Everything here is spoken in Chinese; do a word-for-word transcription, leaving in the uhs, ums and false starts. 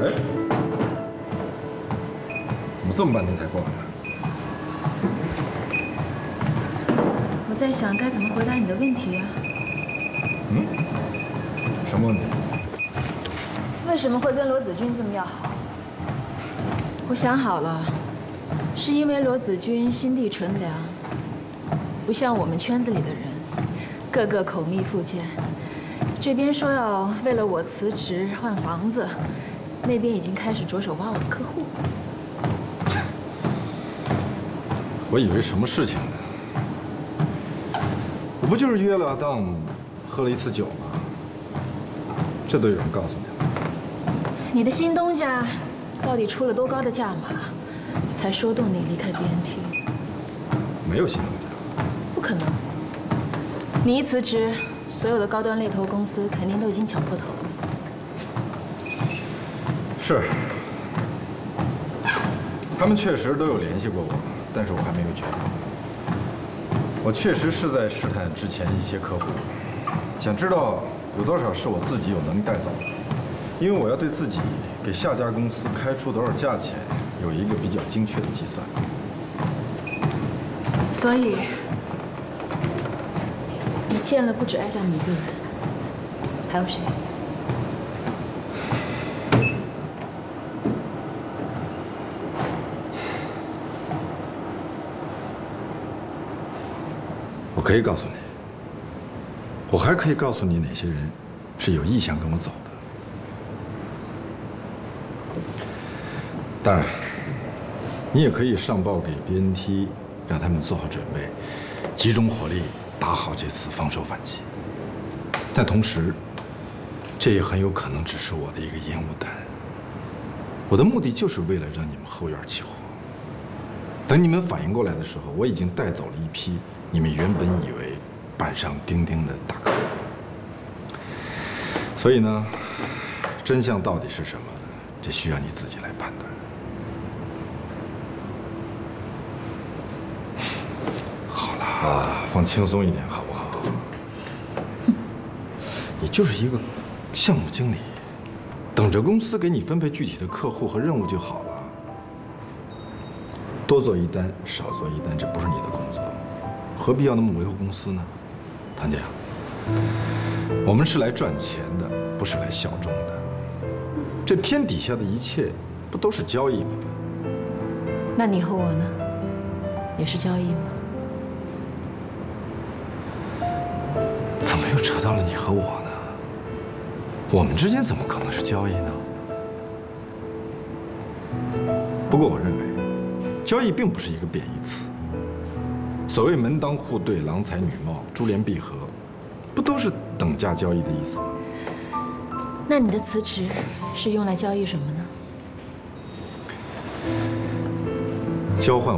哎，怎么这么半天才过来呢？ 我在想该怎么回答你的问题啊。 嗯？什么问题？ 为什么会跟罗子君这么要好？我想好了，是因为罗子君心地纯良，不像我们圈子里的人，个个口蜜腹剑。这边说要为了我辞职换房子，那边已经开始着手挖我的客户。 我以为什么事情呢？我不就是约了阿当，喝了一次酒吗？这都有人告诉你了。 你的新东家到底出了多高的价码，才说动你离开 B N T？ 没有新东家。 不可能。你一辞职，所有的高端猎头公司肯定都已经抢破头了。 是，他们确实都有联系过我，但是我还没有决定。我确实是在试探之前一些客户，想知道有多少是我自己有能力带走的，因为我要对自己给下家公司开出多少价钱有一个比较精确的计算。 所以，你见了不止艾达米一个人，还有谁？ 我可以告诉你，我还可以告诉你哪些人是有意向跟我走的。当然，你也可以上报给 B N T， 让他们做好准备，集中火力打好这次防守反击。但同时，这也很有可能只是我的一个烟雾弹。我的目的就是为了让你们后院起火。等你们反应过来的时候，我已经带走了一批你们原本以为板上钉钉的大客户。所以呢，真相到底是什么，这需要你自己来判断。好了啊，放轻松一点好不好？你就是一个项目经理，等着公司给你分配具体的客户和任务就好了。多做一单，少做一单，这不是你的工作，何必要那么维护公司呢？谭姐，我们是来赚钱的，不是来效忠的。这天底下的一切，不都是交易吗？ 那你和我呢？也是交易吗？ 怎么又扯到了你和我呢？我们之间怎么可能是交易呢？不过我认为，交易并不是一个贬义词。所谓门当户对、郎才女貌、珠联璧合，不都是等价交易的意思吗？ 那你的辞职是用来交易什么呢？ 交换。